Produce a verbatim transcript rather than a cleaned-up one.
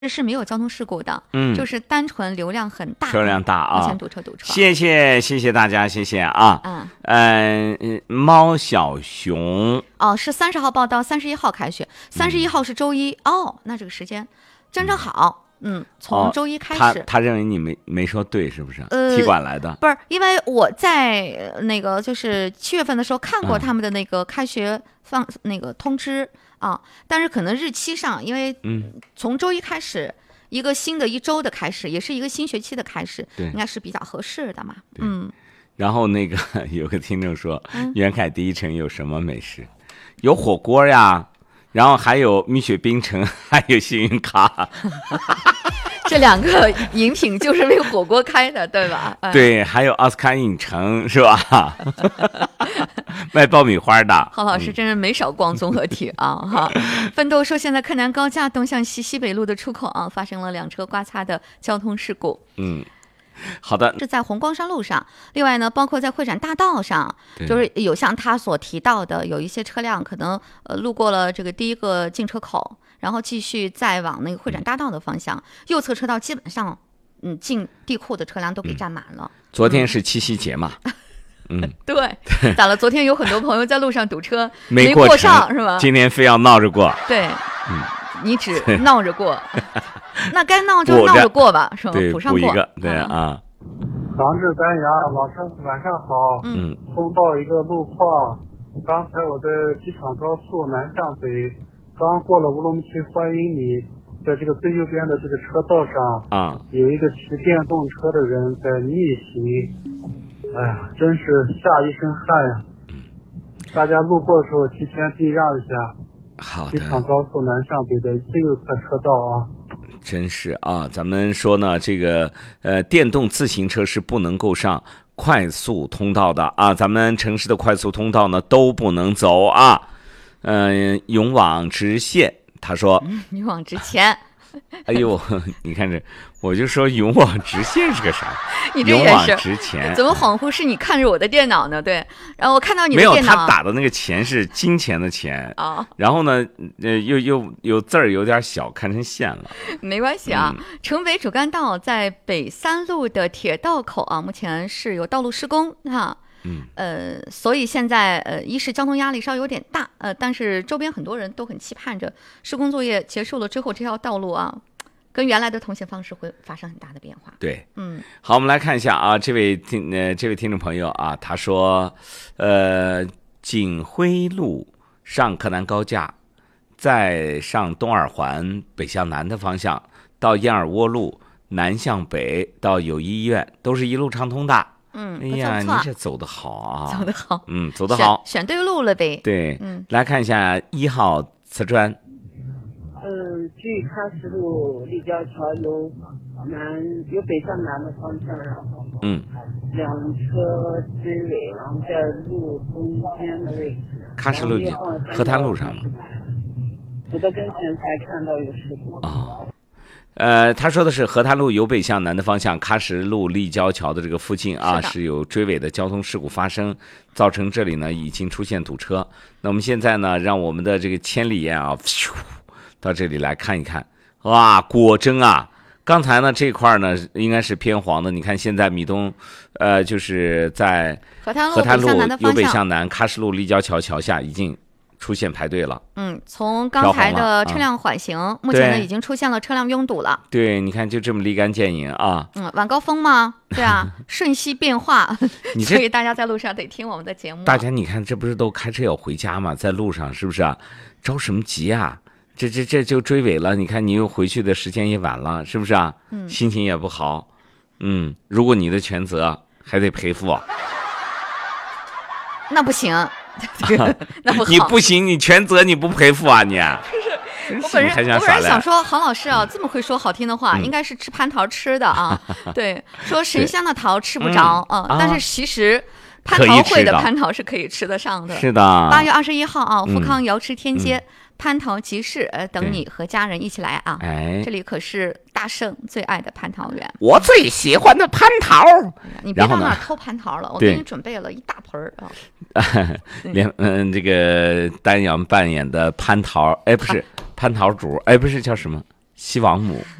是没有交通事故的， 嗯， 就是单纯流量很大， 车辆大啊， 目前堵车堵车。 谢谢谢谢大家，谢谢啊。 嗯， 呃，猫小熊哦，是三十号报到，三十一号开学，三十一号是周一、嗯、哦，那这个时间正正好。嗯，从周一开始， 哦、他他认为你没没说对，是不是？ 呃， 踢馆来的， 不是，因为我在那个就是七月份的时候看过他们的那个开学放、嗯、那个通知啊，但是可能日期上，因为从周一开始，嗯、一个新的一周的开始，也是一个新学期的开始， 对， 应该是比较合适的嘛。嗯。 然后那个有个听众说，嗯、袁凯第一城有什么美食？有火锅呀。然后还有蜜雪冰城，还有幸运卡， 这两个饮品就是为火锅开的，对吧？ 对，还有奥斯卡影城是吧？卖爆米花的。 郝老师真是没少逛综合体啊！哈、嗯，奋斗说现在柯南高架东向西西北路的出口啊，发生了两车刮擦的交通事故。 嗯。好的， 是在红光山路上。另外呢，包括在会展大道上，就是有像他所提到的，有一些车辆可能呃路过了这个第一个进车口，然后继续再往那个会展大道的方向，嗯、右侧车道基本上嗯进地库的车辆都给占满了。 嗯、昨天是七夕节嘛？嗯， 对，咋了？昨天有很多朋友在路上堵车没过上是吧？ 今天非要闹着过。 对， 嗯， 你只闹着过。那该闹就闹着过吧，是吧？ 对， 补上过。 补一个，对啊。 长治丹阳，晚上晚上好。 嗯。 通报一个路况，刚才我在机场高速南向北，刚过了乌鲁木齐三英里，在这个最右边的这个车道上啊， 有一个骑电动车的人在逆行，哎呀，真是吓一身汗呀！嗯。大家路过的时候提前避让一下。 好的。 机场高速南向北的最右侧车道啊。 真是啊，咱们说呢，这个呃，电动自行车是不能够上快速通道的啊，咱们城市的快速通道呢都不能走啊。嗯、呃，勇往直线，他说， 嗯、勇往直前。 哎呦，你看这，我就说勇往直线是个啥？ 你这勇往直前， 怎么恍惚是你看着我的电脑呢？对，然后我看到你的电脑， 没有，他打的那个钱是金钱的钱啊、哦。 然后呢，呃，又又有字儿有点小，看成线了。 没关系啊， 嗯、 城北主干道在北三路的铁道口啊，目前是有道路施工哈。 嗯， 呃，所以现在呃，一是交通压力稍微有点大，呃，但是周边很多人都很期盼着施工作业结束了之后，这条道路啊，跟原来的通行方式会发生很大的变化。 对， 嗯， 好，我们来看一下啊，这位听呃，这位听众朋友啊，他说，呃，锦辉路上柯南高架，再上东二环北向南的方向，到燕尔窝路南向北到友谊医院，都是一路畅通的。 嗯， 哎呀，你这走得好啊， 走得好， 嗯，走得好， 选, 选对路了呗。 对， 嗯， 来看一下一号瓷砖。 嗯，距喀什路立交桥有南有北向南的方向，然后嗯， 两车追尾，然后在路中间的位置。 喀什路河滩路上吗？ 我在跟前才看到有事故。 哦。呃，他说的是河滩路由北向南的方向，喀什路立交桥的这个附近啊，是有追尾的交通事故发生，造成这里呢已经出现堵车。那我们现在呢，让我们的这个千里眼啊，到这里来看一看，哇，果真啊！刚才呢这块呢应该是偏黄的，你看现在米东，呃，就是在河滩路河滩路由北向向南，喀什路立交桥桥下已经出现排队了。 嗯，从刚才的车辆缓行，嗯、目前呢已经出现了车辆拥堵了。 对，你看就这么立竿见影啊。 嗯，晚高峰吗？对啊，瞬息变化，所以大家在路上得听我们的节目。 大家你看，这不是都开车要回家吗？在路上是不是啊？着什么急啊？这这这就追尾了，你看你又回去的时间也晚了，是不是啊？ 嗯， 心情也不好。嗯，如果你的全责还得赔付， 那不行。那不好， 你不行，你全责你不赔付啊你？ 我本人我本人想说，郝老师啊，这么会说好听的话，嗯、应该是吃蟠桃吃的啊。对，说神香的桃吃不着啊、嗯，但是其实蟠桃会的蟠桃是可以吃得上的。 是的。 八月二十一号啊，富康瑶池天街。嗯蟠桃集市，呃，等你和家人一起来啊！ 哎， 这里可是大圣最爱的蟠桃园， 我最喜欢的蟠桃。 你别到那儿偷蟠桃了，我给你准备了一大盆儿啊！ 连嗯，这个丹阳扮演的蟠桃，哎，不是蟠桃主，哎，不是叫什么？ 西王母。